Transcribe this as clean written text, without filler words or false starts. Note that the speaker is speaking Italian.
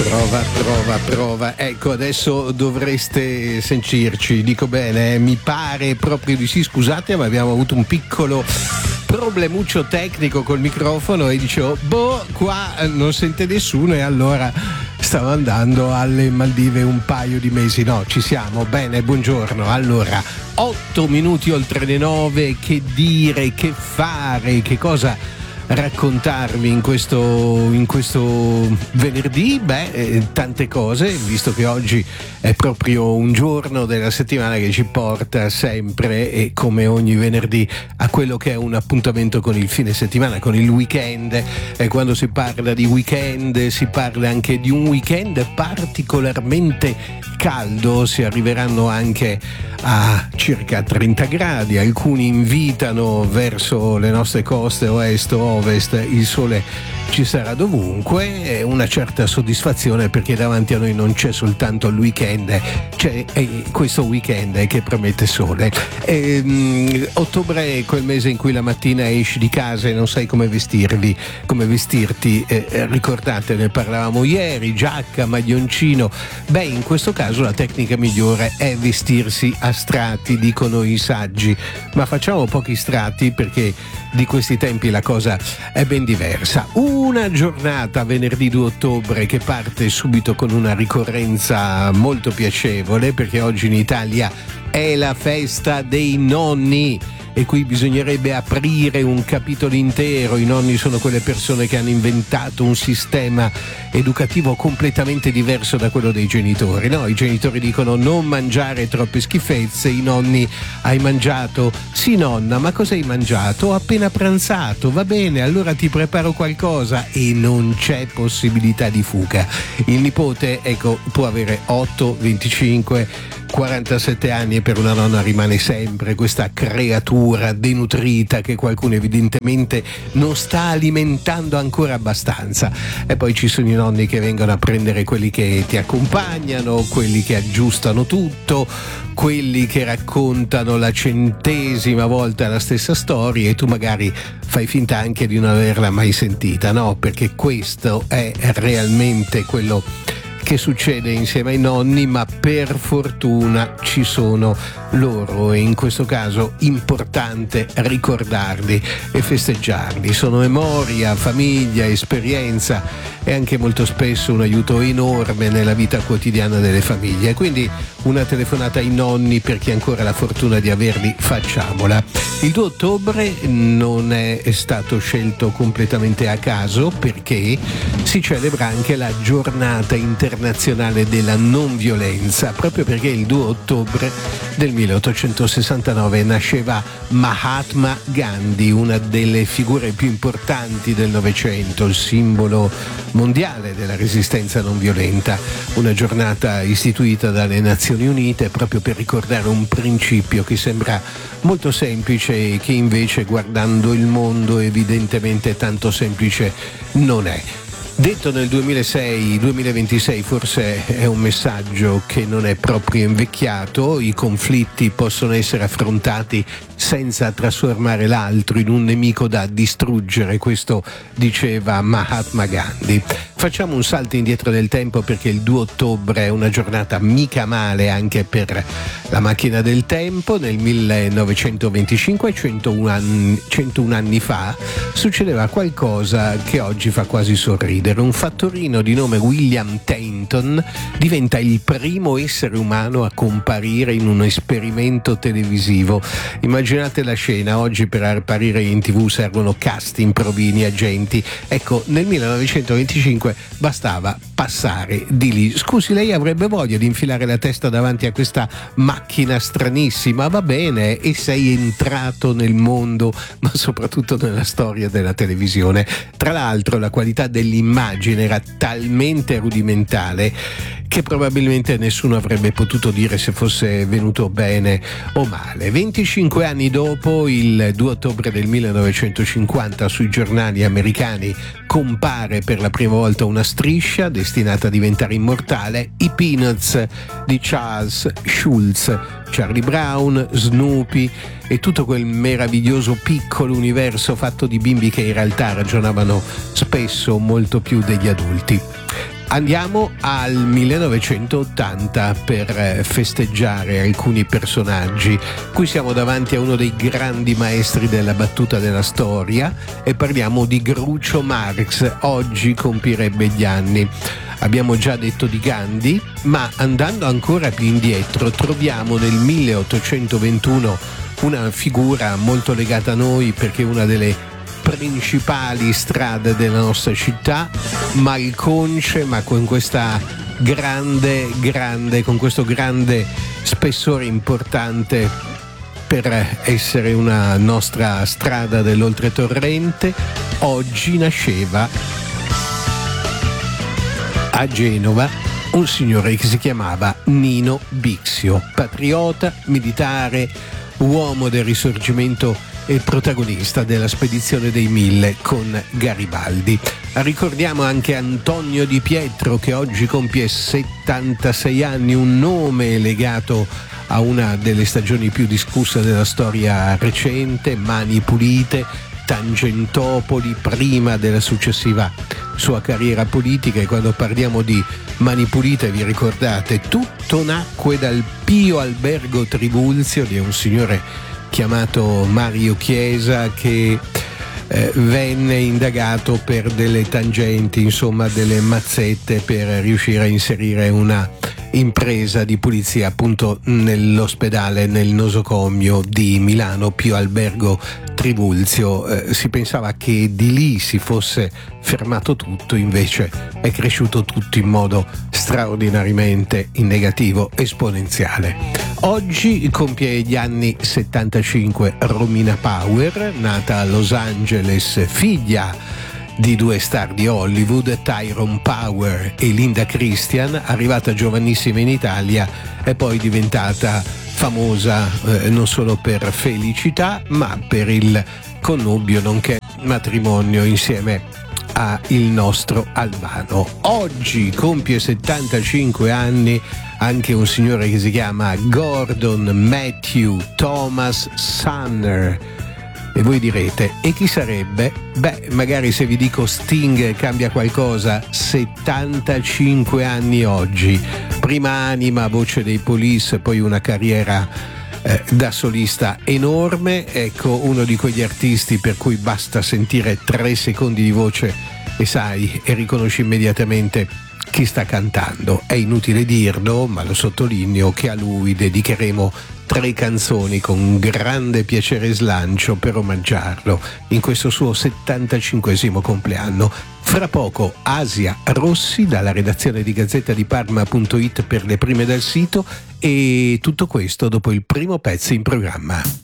Prova. Ecco, adesso dovreste sentirci, dico bene, mi pare proprio di sì, scusate, ma abbiamo avuto un piccolo problemuccio tecnico col microfono e dicevo, qua non sente nessuno, e allora stavo andando alle Maldive un paio di mesi. No, ci siamo, bene, buongiorno. Allora, 8 minuti oltre le 9, che dire, che fare, che cosa raccontarvi in questo venerdì? Tante cose, visto che oggi è proprio un giorno della settimana che ci porta sempre, e come ogni venerdì, a quello che è un appuntamento con il fine settimana, con il weekend. E quando si parla di weekend si parla anche di un weekend particolarmente caldo. Si arriveranno anche a circa 30 gradi, alcuni invitano verso le nostre coste ovest, il sole ci sarà dovunque, una certa soddisfazione perché davanti a noi non c'è soltanto il weekend, c'è questo weekend che promette sole. Ottobre è quel mese in cui la mattina esci di casa e non sai come vestirti. Ricordate, ne parlavamo ieri, giacca, maglioncino. In questo caso la tecnica migliore è vestirsi a strati, dicono i saggi, ma facciamo pochi strati perché di questi tempi la cosa è ben diversa. Una giornata venerdì 2 ottobre che parte subito con una ricorrenza molto piacevole, perché oggi in Italia è la festa dei nonni. E qui bisognerebbe aprire un capitolo intero. I nonni sono quelle persone che hanno inventato un sistema educativo completamente diverso da quello dei genitori, no? I genitori dicono non mangiare troppe schifezze, i nonni: hai mangiato? Sì nonna, ma cosa hai mangiato? Ho appena pranzato. Va bene, allora ti preparo qualcosa, e non c'è possibilità di fuga. Il nipote, può avere 8, 25, 47 anni, e per una nonna rimane sempre questa creatura denutrita che qualcuno evidentemente non sta alimentando ancora abbastanza. E poi ci sono i nonni che vengono a prendere quelli che ti accompagnano, quelli che aggiustano tutto, quelli che raccontano la 100ª volta la stessa storia, e tu magari fai finta anche di non averla mai sentita, no? Perché questo è realmente quello che succede insieme ai nonni, ma per fortuna ci sono loro, e in questo caso importante ricordarli e festeggiarli. Sono memoria, famiglia, esperienza, e anche molto spesso un aiuto enorme nella vita quotidiana delle famiglie. Quindi una telefonata ai nonni, per chi ha ancora la fortuna di averli, facciamola. Il 2 ottobre non è stato scelto completamente a caso, perché si celebra anche la giornata internazionale della non violenza, proprio perché il 2 ottobre del 1869 nasceva Mahatma Gandhi, una delle figure più importanti del Novecento, il simbolo mondiale della resistenza non violenta. Una giornata istituita dalle Nazioni Unite proprio per ricordare un principio che sembra molto semplice e che invece, guardando il mondo, evidentemente tanto semplice non è. Detto nel 2026 forse è un messaggio che non è proprio invecchiato. I conflitti possono essere affrontati senza trasformare l'altro in un nemico da distruggere, questo diceva Mahatma Gandhi. Facciamo un salto indietro nel tempo, perché il 2 ottobre è una giornata mica male anche per la macchina del tempo. Nel 1925, 101 anni fa, succedeva qualcosa che oggi fa quasi sorridere. Un fattorino di nome William Tainton diventa il primo essere umano a comparire in un esperimento televisivo. Immaginate la scena: oggi per apparire in TV servono casting, provini, agenti. Nel 1925 bastava passare di lì. Scusi, lei avrebbe voglia di infilare la testa davanti a questa macchina stranissima? Va bene, e sei entrato nel mondo, ma soprattutto nella storia della televisione. Tra l'altro la qualità dell'immagine era talmente rudimentale che probabilmente nessuno avrebbe potuto dire se fosse venuto bene o male. 25 anni dopo, il 2 ottobre del 1950, sui giornali americani compare per la prima volta una striscia destinata a diventare immortale: i Peanuts di Charles Schulz. Charlie Brown, Snoopy e tutto quel meraviglioso piccolo universo fatto di bimbi che in realtà ragionavano spesso molto più degli adulti. Andiamo al 1980 per festeggiare alcuni personaggi. Qui siamo davanti a uno dei grandi maestri della battuta della storia e parliamo di Groucho Marx. Oggi compirebbe gli anni. Abbiamo già detto di Gandhi, ma andando ancora più indietro troviamo nel 1821 una figura molto legata a noi perché è una delle principali strade della nostra città, malconce, ma con questa con questo grande spessore importante per essere una nostra strada dell'oltretorrente. Oggi nasceva a Genova un signore che si chiamava Nino Bixio, patriota, militare, uomo del Risorgimento e protagonista della spedizione dei Mille con Garibaldi. Ricordiamo anche Antonio Di Pietro che oggi compie 76 anni, un nome legato a una delle stagioni più discusse della storia recente, Mani Pulite, Tangentopoli, prima della successiva sua carriera politica. E quando parliamo di Mani Pulite vi ricordate, tutto nacque dal Pio Albergo Tribulzio di un signore chiamato Mario Chiesa che venne indagato per delle tangenti, insomma delle mazzette per riuscire a inserire una impresa di pulizia appunto nell'ospedale, nel nosocomio di Milano, Pio Albergo Tribulzio. Si pensava che di lì si fosse fermato tutto, invece è cresciuto tutto in modo straordinariamente in negativo, esponenziale. Oggi compie gli anni 75 Romina Power, nata a Los Angeles, figlia di due star di Hollywood, Tyrone Power e Linda Christian, arrivata giovanissima in Italia e poi diventata famosa non solo per Felicità ma per il connubio nonché matrimonio insieme a il nostro Albano. Oggi compie 75 anni anche un signore che si chiama Gordon Matthew Thomas Sumner. E voi direte, e chi sarebbe? Beh, magari se vi dico Sting cambia qualcosa. 75 anni oggi, prima anima, voce dei Police, poi una carriera da solista enorme. Ecco, uno di quegli artisti per cui basta sentire 3 secondi di voce e sai, e riconosci immediatamente chi sta cantando. È inutile dirlo, ma lo sottolineo che a lui dedicheremo 3 canzoni con grande piacere e slancio per omaggiarlo in questo suo 75esimo compleanno. Fra poco Asia Rossi dalla redazione di GazzettaDiParma.it per le prime dal sito, e tutto questo dopo il primo pezzo in programma.